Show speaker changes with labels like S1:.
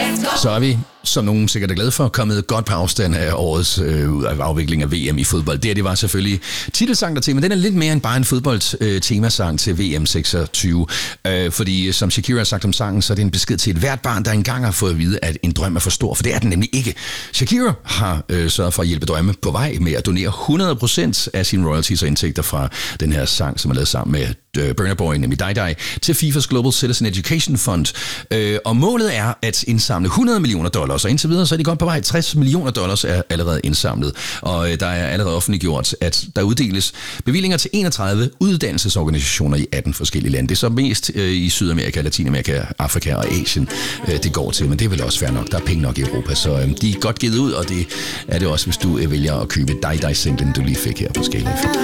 S1: Så er vi, som nogen sikkert er glade for, kommet godt på afstand af årets afvikling af VM i fodbold. Det var selvfølgelig titelsang der til, men den er lidt mere end bare en fodboldtemasang til VM 26. Fordi som Shakira har sagt om sangen, så er det en besked til et hvert barn, der engang har fået at vide, at en drøm er for stor, for det er den nemlig ikke. Shakira har sørget for at hjælpe drømme på vej med at donere 100% af sine royalties og indtægter fra den her sang, som er lavet sammen med Burna Boy, nemlig Die Die, til FIFA's Global Citizen Education Fund. Og målet er at indsamle $100 million, og indtil videre så er de godt på vej. $60 million er allerede indsamlet, og der er allerede offentliggjort, at der uddeles bevillinger til 31 uddannelsesorganisationer i 18 forskellige lande. Det er så mest i Sydamerika, Latinamerika, Afrika og Asien, det går til, men det er vel også fair nok. Der er penge nok i Europa, så de er godt givet ud, og det er det også, hvis du vælger at købe Die Die-singlen, du lige fik her på Skala.